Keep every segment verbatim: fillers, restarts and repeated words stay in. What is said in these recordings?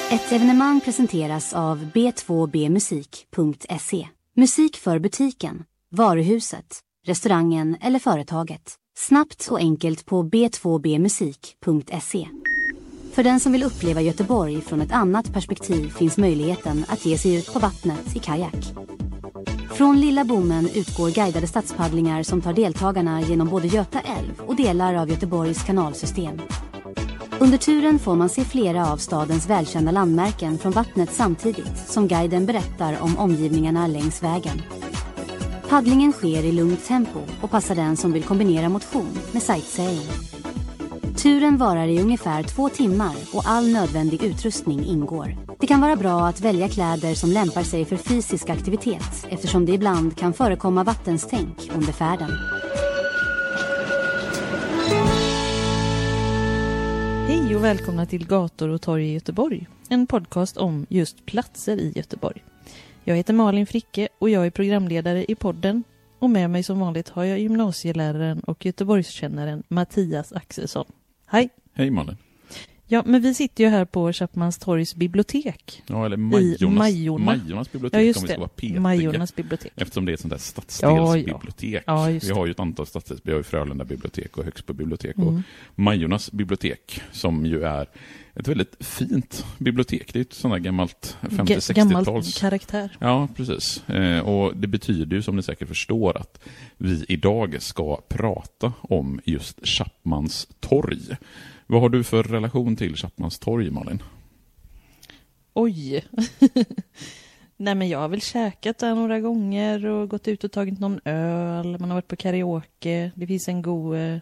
Ett evenemang presenteras av b två b musik punkt se. Musik för butiken, varuhuset, restaurangen eller företaget. Snabbt och enkelt på b två b musik punkt se. För den som vill uppleva Göteborg från ett annat perspektiv finns möjligheten att ge sig ut på vattnet i kajak. Från Lilla Bommen utgår guidade stadspaddlingar som tar deltagarna genom både Göta älv och delar av Göteborgs kanalsystem. Under turen får man se flera av stadens välkända landmärken från vattnet samtidigt som guiden berättar om omgivningarna längs vägen. Paddlingen sker i lugnt tempo och passar den som vill kombinera motion med sightseeing. Turen varar i ungefär två timmar och all nödvändig utrustning ingår. Det kan vara bra att välja kläder som lämpar sig för fysisk aktivitet eftersom det ibland kan förekomma vattenstänk under färden. Hej och välkomna till Gator och torg i Göteborg. En podcast om just platser i Göteborg. Jag heter Malin Fricke och jag är programledare i podden. Och med mig som vanligt har jag gymnasieläraren och Göteborgskännaren Mattias Axelsson. Hej! Hej Malin. Ja, men vi sitter ju här på Chapmanstorgs bibliotek. Ja, eller Majornas, Majorna. Majornas bibliotek, ja, just om vi ska det. vara petiga. Majornas bibliotek. Eftersom det är ett sånt där stadsdelsbibliotek. Ja, ja. Ja, vi har ju ett antal stadsdels. Vi har ju Frölunda bibliotek och Högsbo bibliotek mm. och Majornas bibliotek som ju är ett väldigt fint bibliotek. Det är ett sånt där gammalt femtio-sextio-tals. Gammalt karaktär. Ja, precis. Eh, och det betyder ju som ni säkert förstår att vi idag ska prata om just Chapmans torg. Vad har du för relation till Chapmans torg, Malin? Oj. Nej, men jag har väl käkat där några gånger och gått ut och tagit någon öl. Man har varit på karaoke. Det finns en god eh,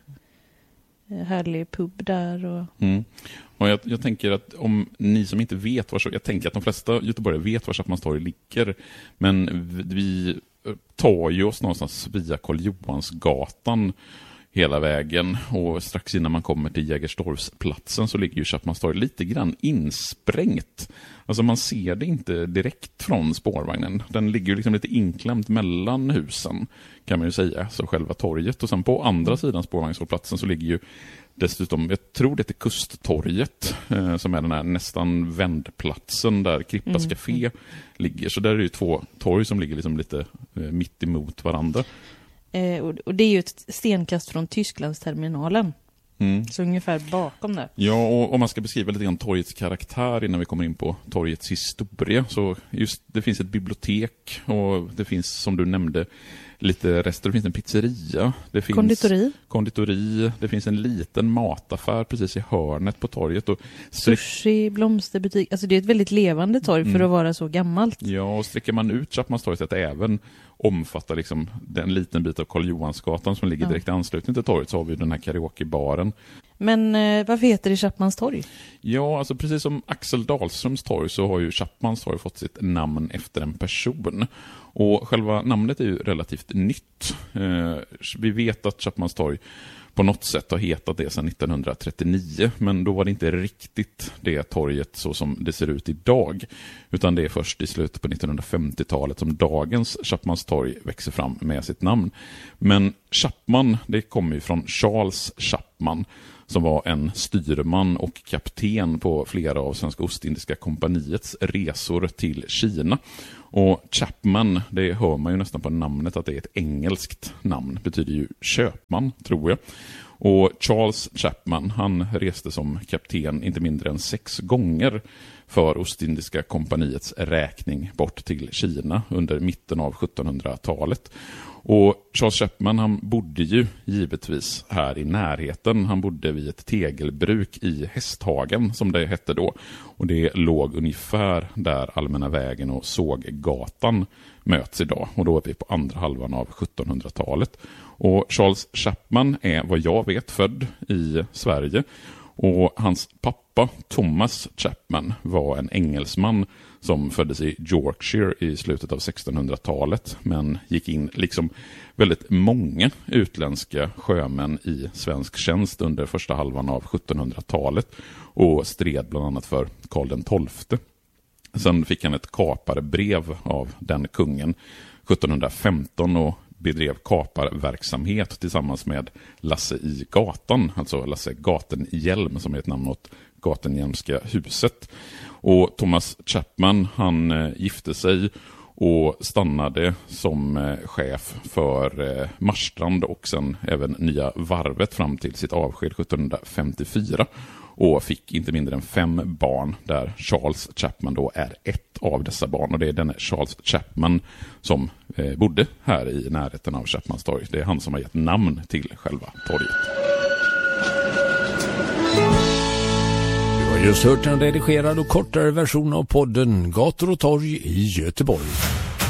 härlig pub där. Och... Mm. Och jag, jag tänker att om ni som inte vet var, jag tänker att de flesta göteborgare vet var Chapmans torg ligger. Men vi, vi tar ju oss någonstans via Karl Johansgatan hela vägen, och strax innan man kommer till Jägerstorpsplatsen så ligger ju Chapmans torg lite grann insprängt. Alltså man ser det inte direkt från spårvagnen. Den ligger ju liksom lite inklämt mellan husen, kan man ju säga, så själva torget. Och sen på andra sidan spårvagnshållplatsen så ligger ju dessutom, jag tror det är Kusttorget, eh, som är den här nästan vändplatsen där Krippas mm. Café ligger. Så där är det ju två torg som ligger liksom lite eh, mitt emot varandra. Eh, och, och det är ju ett stenkast från Tysklandsterminalen. Mm. Så ungefär bakom där. Ja, och om man ska beskriva lite grann torgets karaktär innan vi kommer in på torgets historia, så just det finns ett bibliotek och det finns, som du nämnde, lite rester. Det finns en pizzeria. Det finns konditori. konditori. Det finns en liten mataffär precis i hörnet på torget. Och sushi, blomsterbutik. Alltså det är ett väldigt levande torg mm. för att vara så gammalt. Ja, och sträcker man ut Chapmanstorget att även omfattar liksom den liten bit av Karl Johansgatan som ligger direkt i anslutning till torget, så har vi den här karaokebaren. Men eh, varför heter det Chapmans torg? Ja, alltså precis som Axel Dahlströms torg så har ju Chapmans torg fått sitt namn efter en person. Och själva namnet är ju relativt nytt. Eh, vi vet att Chapmans torg på något sätt har hetat det sedan nittonhundratrettionio, men då var det inte riktigt det torget så som det ser ut idag, utan det är först i slutet på nittonhundrafemtiotalet som dagens Chapmans torg växer fram med sitt namn. Men Chapman, det kommer ju från Charles Chapman, som var en styrman och kapten på flera av Svenska Ostindiska kompaniets resor till Kina. Och Chapman, det hör man ju nästan på namnet att det är ett engelskt namn, betyder ju köpman, tror jag. Och Charles Chapman, han reste som kapten inte mindre än sex gånger för Ostindiska kompaniets räkning bort till Kina under mitten av sjuttonhundratalet. Och Charles Chapman, han bodde ju givetvis här i närheten. Han bodde vid ett tegelbruk i Hästhagen som det hette då. Och det låg ungefär där Allmänna vägen och Såggatan möts idag. Och då är vi på andra halvan av sjuttonhundratalet. Och Charles Chapman är vad jag vet född i Sverige. Och hans pappa Thomas Chapman var en engelsman som föddes i Yorkshire i slutet av sextonhundratalet, men gick in liksom väldigt många utländska sjömän i svensk tjänst under första halvan av sjuttonhundratalet och stred bland annat för Karl den tolfte. Sen fick han ett kaparbrev av den kungen sjuttonhundrafemton och bedrev kaparverksamhet tillsammans med Lasse i Gatan, alltså Lasse Gatenhjelm som är ett namn åt Gatenhjelmska huset. Och Thomas Chapman, han eh, gifte sig och stannade som eh, chef för eh, Marstrand och sen även Nya Varvet fram till sitt avsked sjuttonhundrafemtiofyra. Och fick inte mindre än fem barn, där Charles Chapman då är ett av dessa barn. Och det är den Charles Chapman som eh, bodde här i närheten av Chapmans torg. Det är han som har gett namn till själva torget. Du har just hört en redigerad och kortare version av podden Gator och torg i Göteborg.